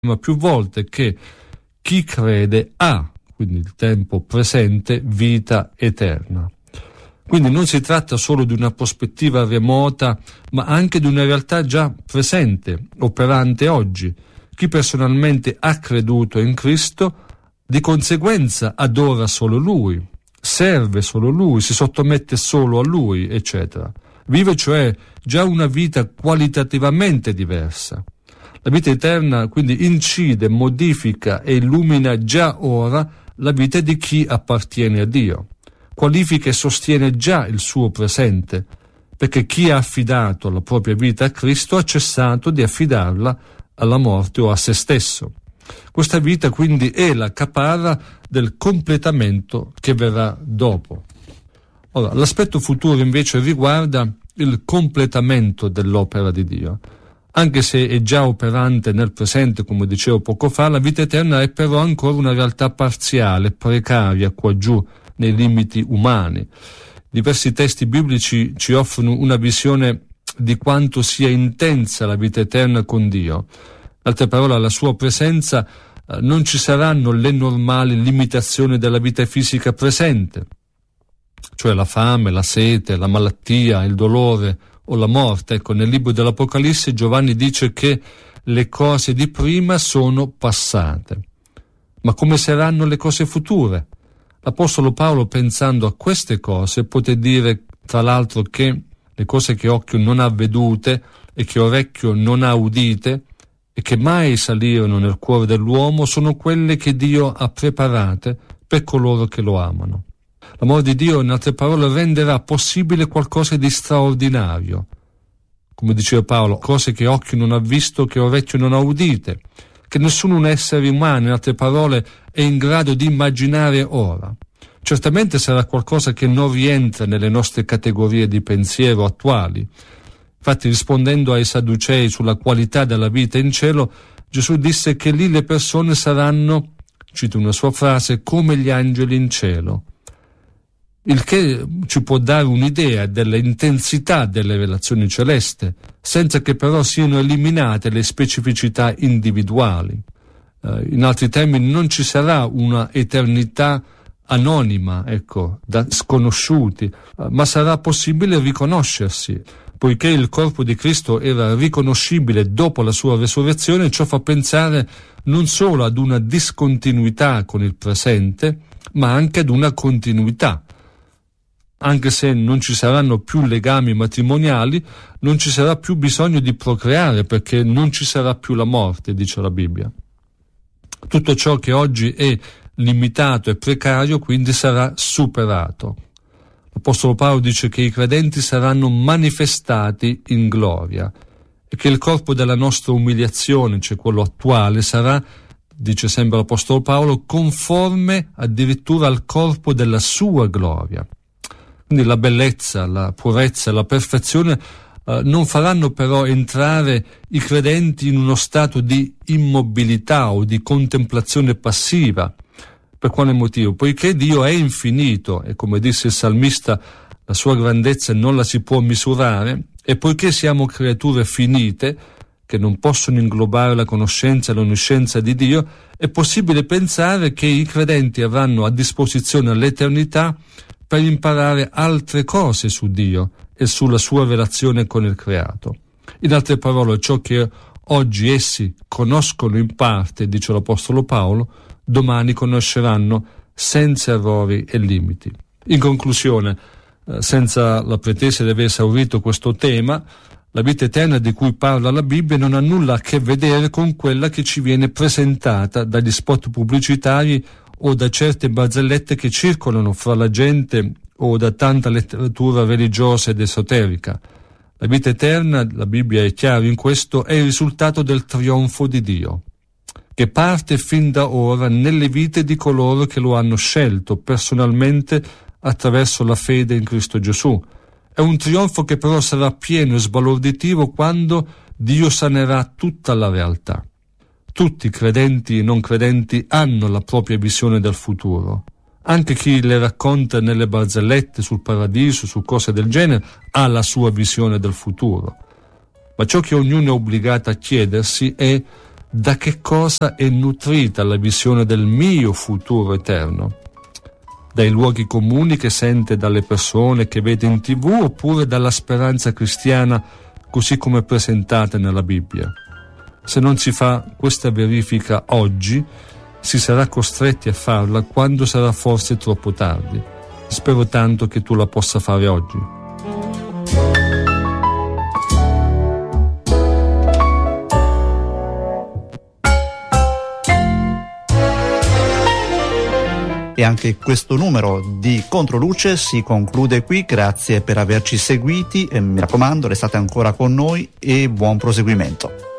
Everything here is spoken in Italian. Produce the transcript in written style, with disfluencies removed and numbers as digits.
ma più volte che chi crede ha, quindi il tempo presente, vita eterna. Quindi non si tratta solo di una prospettiva remota, ma anche di una realtà già presente, operante oggi. Chi personalmente ha creduto in Cristo, di conseguenza adora solo Lui, serve solo Lui, si sottomette solo a Lui, eccetera. Vive cioè già una vita qualitativamente diversa. La vita eterna quindi incide, modifica e illumina già ora la vita di chi appartiene a Dio. Qualifica e sostiene già il suo presente, perché chi ha affidato la propria vita a Cristo ha cessato di affidarla alla morte o a se stesso. Questa vita quindi è la caparra del completamento che verrà dopo. Ora, l'aspetto futuro invece riguarda il completamento dell'opera di Dio. Anche se è già operante nel presente, come dicevo poco fa, la vita eterna è però ancora una realtà parziale, precaria, qua giù, nei limiti umani. Diversi testi biblici ci offrono una visione di quanto sia intensa la vita eterna con Dio. In altre parole, alla sua presenza non ci saranno le normali limitazioni della vita fisica presente, cioè la fame, la sete, la malattia, il dolore o la morte. Ecco, nel libro dell'Apocalisse Giovanni dice che le cose di prima sono passate. Ma come saranno le cose future? L'Apostolo Paolo, pensando a queste cose, poté dire tra l'altro che le cose che occhio non ha vedute e che orecchio non ha udite e che mai salirono nel cuore dell'uomo sono quelle che Dio ha preparate per coloro che lo amano. L'amore di Dio, in altre parole, renderà possibile qualcosa di straordinario. Come diceva Paolo, cose che occhio non ha visto, che orecchio non ha udite, che nessun essere umano, in altre parole, è in grado di immaginare ora. Certamente sarà qualcosa che non rientra nelle nostre categorie di pensiero attuali. Infatti, rispondendo ai Sadducei sulla qualità della vita in cielo, Gesù disse che lì le persone saranno, cito una sua frase, come gli angeli in cielo. Il che ci può dare un'idea dell'intensità delle relazioni celeste, senza che però siano eliminate le specificità individuali. In altri termini, non ci sarà una eternità anonima, da sconosciuti, ma sarà possibile riconoscersi. Poiché il corpo di Cristo era riconoscibile dopo la sua resurrezione, ciò fa pensare non solo ad una discontinuità con il presente, ma anche ad una continuità. Anche se non ci saranno più legami matrimoniali, non ci sarà più bisogno di procreare, perché non ci sarà più la morte, dice la Bibbia. Tutto ciò che oggi è limitato e precario quindi sarà superato. L'Apostolo Paolo dice che i credenti saranno manifestati in gloria e che il corpo della nostra umiliazione, cioè quello attuale, sarà, dice sempre l'Apostolo Paolo, conforme addirittura al corpo della sua gloria. Quindi la bellezza, la purezza e la perfezione non faranno però entrare i credenti in uno stato di immobilità o di contemplazione passiva. Per quale motivo? Poiché Dio è infinito e, come disse il salmista, la sua grandezza non la si può misurare, e poiché siamo creature finite che non possono inglobare la conoscenza e l'onniscienza di Dio, è possibile pensare che i credenti avranno a disposizione l'eternità per imparare altre cose su Dio e sulla sua relazione con il creato. In altre parole, ciò che oggi essi conoscono in parte, dice l'Apostolo Paolo, domani conosceranno senza errori e limiti. In conclusione, senza la pretesa di aver esaurito questo tema, la vita eterna di cui parla la Bibbia non ha nulla a che vedere con quella che ci viene presentata dagli spot pubblicitari o da certe barzellette che circolano fra la gente o da tanta letteratura religiosa ed esoterica. La vita eterna, la Bibbia è chiara in questo, è il risultato del trionfo di Dio, che parte fin da ora nelle vite di coloro che lo hanno scelto personalmente attraverso la fede in Cristo Gesù. È un trionfo che però sarà pieno e sbalorditivo quando Dio sanerà tutta la realtà. Tutti, credenti e non credenti, hanno la propria visione del futuro. Anche chi le racconta nelle barzellette sul paradiso, su cose del genere, ha la sua visione del futuro. Ma ciò che ognuno è obbligato a chiedersi è: da che cosa è nutrita la visione del mio futuro eterno? Dai luoghi comuni che sente dalle persone che vede in TV, oppure dalla speranza cristiana così come presentata nella Bibbia? Se non si fa questa verifica oggi, si sarà costretti a farla quando sarà forse troppo tardi. Spero tanto che tu la possa fare oggi. E anche questo numero di Controluce si conclude qui. Grazie per averci seguiti e mi raccomando, restate ancora con noi e buon proseguimento.